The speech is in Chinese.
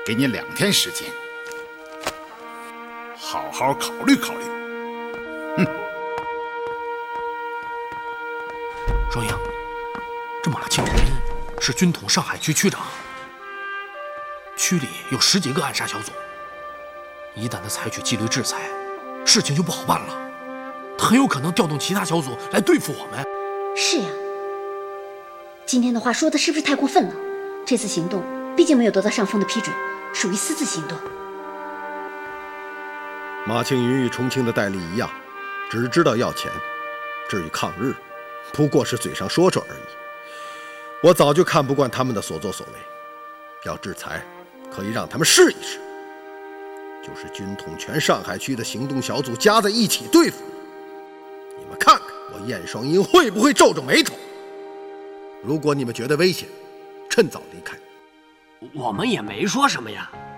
给你2天时间，好好考虑考虑。 双英，这马庆云是军统上海区区长，区里有10几个暗杀小组，一旦他采取纪律制裁，事情就不好办了。他很有可能调动其他小组来对付我们。 是呀，今天的话说的是不是太过分了？这次行动毕竟没有得到上峰的批准，属于私自行动。 马庆云与重庆的戴笠一样，只知道要钱，至于抗日，不过是嘴上说说而已。我早就看不惯他们的所作所为，要制裁，可以让他们试一试。就是军统全上海区的行动小组加在一起对付你们，看看我燕双英会不会皱皱眉头。如果你们觉得危险，趁早离开。 我们也没说什么呀。